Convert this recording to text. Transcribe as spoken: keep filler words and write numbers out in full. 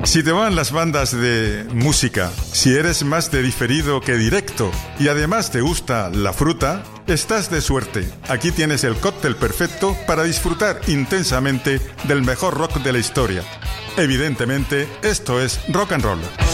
Si te van las bandas de música, si eres más de diferido que directo y además te gusta la fruta, estás de suerte. Aquí tienes el cóctel perfecto para disfrutar intensamente del mejor rock de la historia. Evidentemente, esto es rock and roll.